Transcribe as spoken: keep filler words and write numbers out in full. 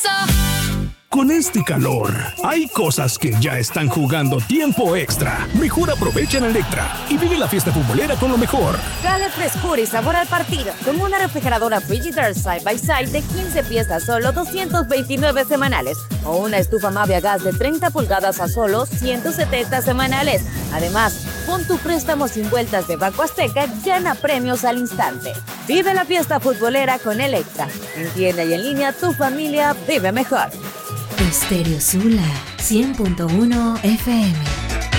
Con este calor, hay cosas que ya están jugando tiempo extra. Mejor aprovecha en Electra y vive la fiesta futbolera con lo mejor. Dale frescura y sabor al partido con una refrigeradora Frigidaire Side by Side de quince pies a solo doscientos veintinueve semanales o una estufa Mave a gas de treinta pulgadas a solo ciento setenta semanales. Además, con tu préstamo sin vueltas de Banco Azteca, gana premios al instante. Vive la fiesta futbolera con Electra. En tienda y en línea, tu familia vive mejor. Estéreo Sula cien punto uno F M.